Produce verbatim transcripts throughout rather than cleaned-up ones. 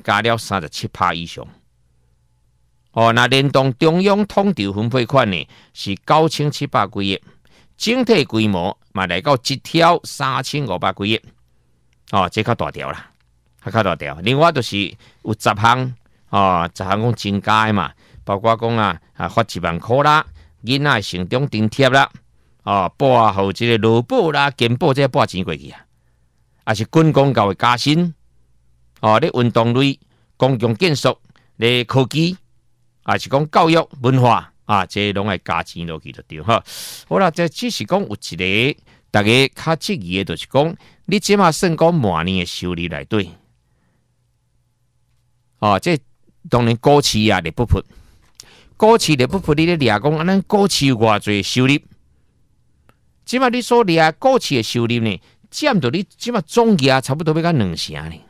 加了三十七趴以上。哦，那联动中央统筹分配款呢是九千七百几亿，整体规模嘛来到一条三千五百几亿。哦，这较大条啦，较大条。另外就是有十项，哦，十项讲增加的嘛，包括讲啊啊发一万块啦，囡仔成长津贴啦，哦，拨互这个劳保啦、健保这拨钱过去啊，啊是军公教的加薪，哦，咧运动类、公共建设、咧科技。啊，是讲教育文化啊，这拢会加钱落去就对哈。好啦，这只是讲有一个大家较质疑的，就是讲你即马算讲明年的收入内底，哦，这当然股市啊，你不付，股市你不付，你咧掠讲，咱股市有偌济收入，即马你所掠股市的收入呢，占到你即马总额差不多要到两成呢。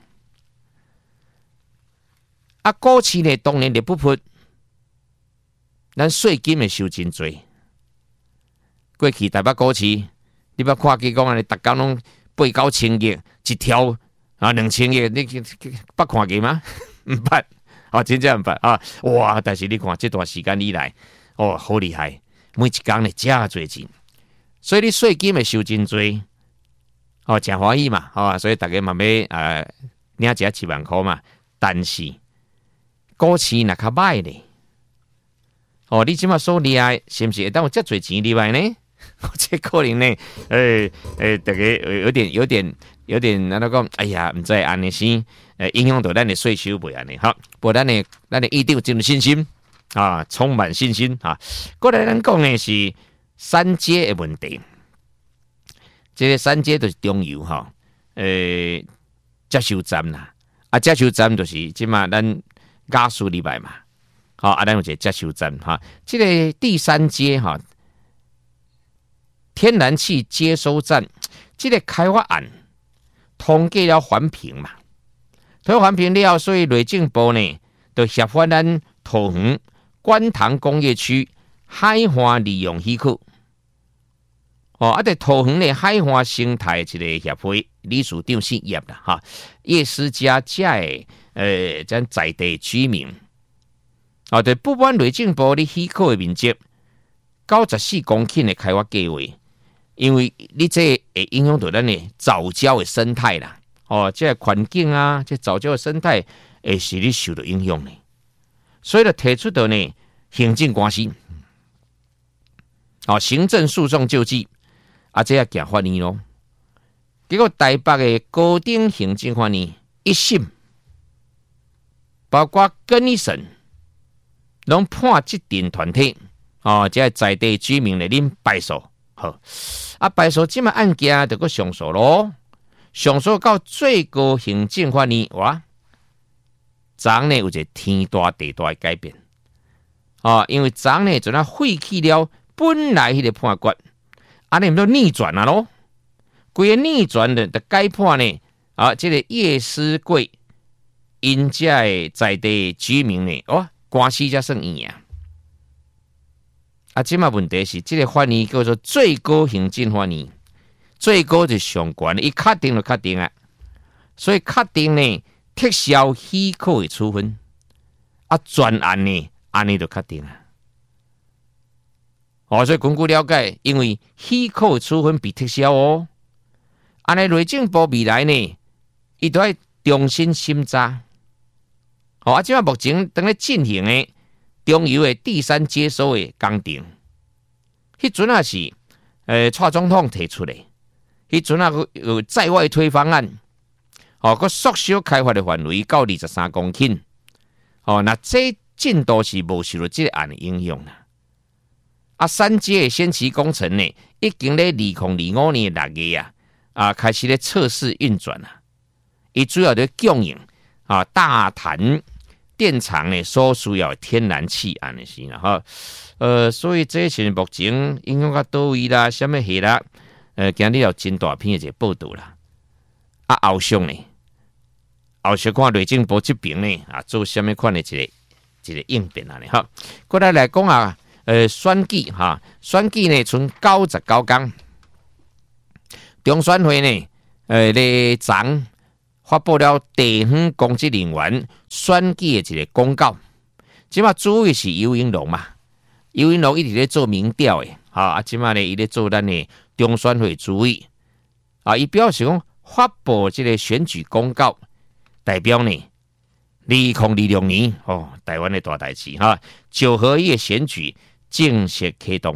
啊，股市呢，当然你不付。咱税金会收真多，过去台北股市，你捌看见讲安尼，逐工拢八九千亿一条啊，两千亿，你捌看见吗？毋捌，哦，真正毋捌啊！哇！但是你看这段时间以来，哦，好厉害，每一工呢真侪钱，所以你税金会收真多，哦，真欢喜嘛，哦，所以大家嘛要呃领一七万块嘛，但是股市若较歹咧。哦，你即马所厉害，是不是会当有遮侪钱入来呢？这可能呢，诶、欸、诶，大家有点、有点、有点，那讲，哎呀，唔知安尼先，诶，影响到咱的税收袂安尼，好，不过咱的咱的一定有真信心啊，充满信心啊。过来咱讲的是三阶的问题，这个三阶就是中油哈，诶、呃，接收站啦，啊，接收站就是即马咱加速入来嘛。好，啊，咱有一个接收站哈，这个第三阶哈，天然气接收站，这个开发案通过了环评嘛，通过环评了，所以内政部呢就协发咱桃园观塘工业区海岸利用许可。哦，啊，在桃园的海岸生态一个协会理事长是叶啦哈，叶思佳家的呃，咱在地居民。啊，对，不管内政部你许可的面积九十四公顷的开发计划，因为你这会影响到咱的藻礁的生态啦。哦，这个环境啊，这藻礁的生态会是你受到影响的，所以就提出的呢行政官司，哦，行政诉讼救济，啊，这要行法院咯。结果台北的高等行政法院一审，包括更一审。拢判这定团体哦，即在地居民来恁败诉，好啊，败诉即卖案件就个上诉咯，上诉到最高行政法院哇，昨呢有一个天大地大的改变哦，因为昨呢就那废弃了本来迄个判决，安尼毋都逆转啊咯，规个逆转的的改判呢啊，这个叶思贵因遮的在地居民呢，哦。官司才算赢啊！啊，即嘛问题是，这个法院叫做最高行政法院，最高就上悬，伊确定就确定啊，所以确定呢，撤销许可的处分，啊，专案呢，安尼就确定啊。哦，所以根据了解，因为许可的处分被撤销哦，安尼内政部未来呢，伊都要重新审查。哦，啊，即摆目前正咧进行的中油的第三接收的工程，迄阵也是，呃，蔡总统提出的，迄阵啊有在外推方案，哦，佮缩小开发的范围到二十三公顷，哦，那这进度是无受到这个案的影响啦。啊，三阶的先期工程呢，已经咧二零二五年六月啊，啊开始咧测试运转啦，伊主要咧供应。啊，大潭电厂呢所需要的天然气安尼是啦哈，呃，所以这是目前影响到倒位啦，什么事啦，呃，今日有真大篇的一个报道啦。啊，后续呢，后续看内政部这边呢啊，做什么款的一个一个应变啊呢？哈，过来来讲啊，呃，选举哈，选举呢剩九十九天，中选会呢，呃，咧昨发布了地方公职人员选举的一个公告。即马主委是游盈隆嘛，游盈隆一直咧做民调的，哈啊，即马咧伊咧做咱的中选会主委啊，伊表示讲发布这个选举公告，代表呢，二零二六年哦，台湾的大代志哈，九合一的选举正式启动。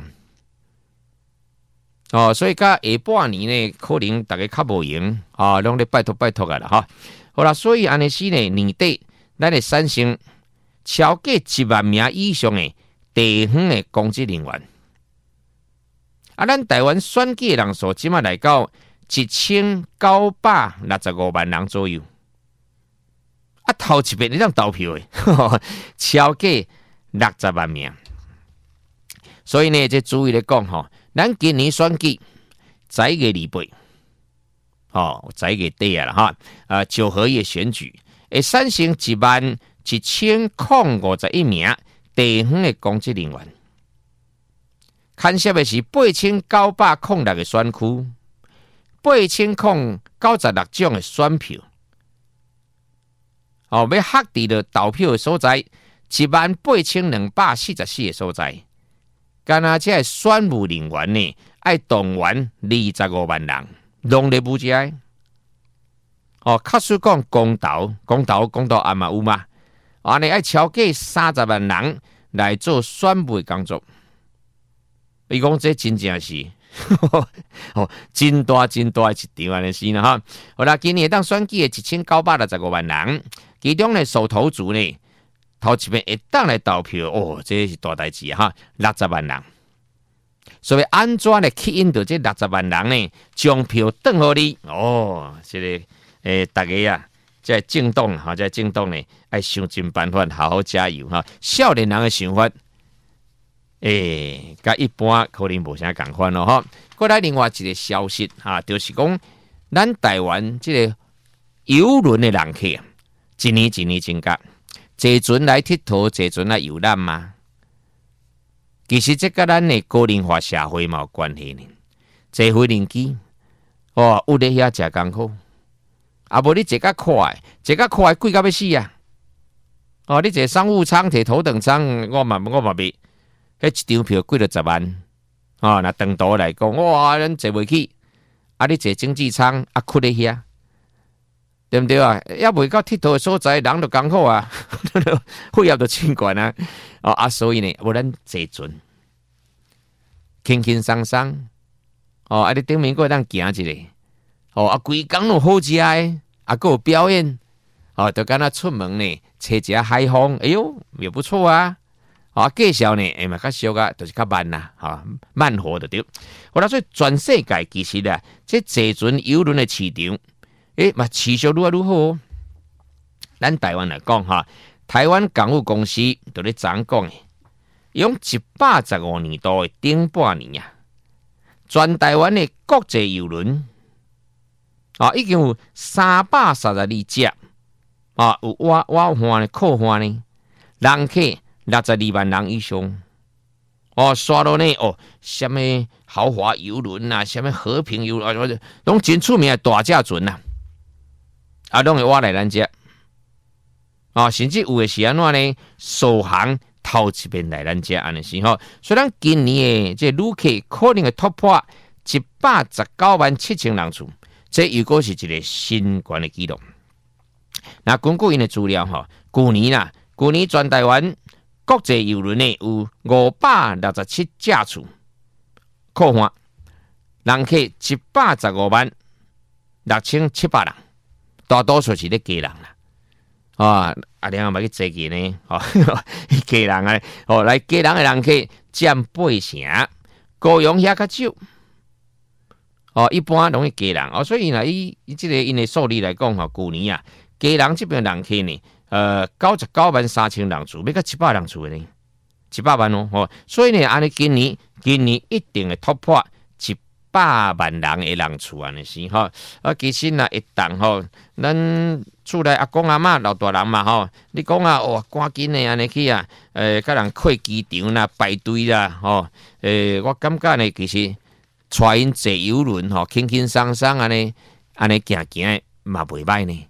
哦，所以甲下半年呢，可能大家较无闲啊，拢咧拜托拜托啊啦哈。好啦，所以安尼时呢，年底咱会产生超过一万名以上的地方的公职人员。啊，咱台湾选举的人数即马来到一千九百六十五万人左右。啊，头一遍你当投票的，超过六十万名。所以呢，这主意咧讲吼。咱今年选举十一月二八，哦，十一月底啊啦哈，啊，九合一选举会产生一万一千零五十一名地方的公职人员，牵涉的是八千九百零六个选区，八千零九十六种的选票，哦，要核伫了投票的所在，一万八千两百四十四个所在。干那这选务人员呢，爱动员二十五万人，拢咧不遮。哦，确实讲公投，公投公投也嘛有嘛，安尼爱超过三十万人来做选务的工作。伊讲这真正是，哦，真大真大一场安尼是啦哈。好啦，今年当选举的一千九百六十五万人，其中呢首投族呢。头一遍会当来投票哦，这是大代志哈，六十万人。所以安怎来吸引到这六十万人呢？将票转互你哦，这个诶，大家啊，在政党哈，在政党呢，爱想尽办法，好好加油哈。少年人的想法，诶，甲一般可能无啥共款咯哈。过来另外一个消息哈，就是讲咱台湾这个游轮的人客，一年一年增加。坐船来佚佗，坐船来游览嘛。其实这跟咱的高龄化社会嘛有关系呢。坐飞轮机，哦，有咧遐食艰苦，啊无你坐较快，坐较快贵到要死啊！哦，你坐商务舱、摕头等舱，我嘛我嘛袂，迄一张票贵了十万。哦，那长途来讲，哇，咱坐袂起。啊，你坐经济舱，啊，困咧遐。对不对啊？要袂到佚佗的所在，人就艰苦啊，血压就真悬啊！哦啊，所以呢，无咱坐船，轻轻松松，哦，啊，你顶面过当行一下，哦，啊，规工都好食诶，啊，还有表演，哦，就敢若出门呢，吹一下海风，哎呦，也不错啊！啊，介绍呢，哎嘛，较俗啊，就是较慢啦，哈，慢活就对。好啦，所以全世界其实啊，这坐船游轮的市场。诶，嘛持续愈来愈好、哦。咱台湾来讲哈，台湾港务公司就咧怎讲诶？用一百十五年度的顶半年啊，全台湾的国际邮轮啊，已经有三百三十二只啊，有挖挖换的、靠换呢，人客六十二万人以上。哦，刷到呢哦，什么豪华邮轮啊，什么和平邮轮啊，拢真出名的大只船呐。啊，拢会挖来咱遮，啊，甚至有诶是安怎呢？首航头一遍来咱遮安尼是吼，所以咱今年诶这旅客可能会突破一百十九万七千人次，这如果是一个新高的纪录。那根据因诶资料吼，去年啦，去年全台湾国际邮轮呢有五百六十七架次，客换人客一百十五万六千七百人。大多数是咧家人啦，啊，啊，然后咪去坐机呢，哦，家人啊，哦，来家人的人客占八成，高雄遐较少，哦，一般拢是家人，哦，所以呢，伊伊即个因的数字来讲，吼，去年啊，家人这边人客呢，呃，九十九万三千人次，要到七百人次的呢，一百万哦，哦，所以呢，安尼今年今年一定会突破一百万人的人次安尼是吼，啊，其实呐，一旦吼，咱厝内阿公阿嬷老大人嘛吼，你讲啊，哦，赶紧的安尼去啊，诶、呃，甲人过机场啦、排队啦，吼，诶、呃，我感觉呢，其实带因坐游轮吼，轻轻松松安尼安尼行行嘛袂歹呢。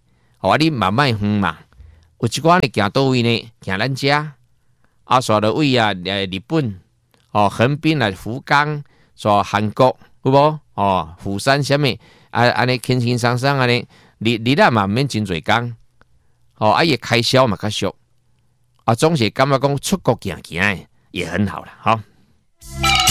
好啊，你慢慢远嘛，有一寡呢行倒位呢，行咱遮，啊，刷到位啊，呃，日本，哦，横滨啊，福冈，刷韩国，有无？哦，釜山什么？啊，安尼轻轻松松安尼，日日啊嘛免真侪工，哦，啊伊开销嘛较俗，啊，总是感觉讲出国行行也很好啦，吼、哦。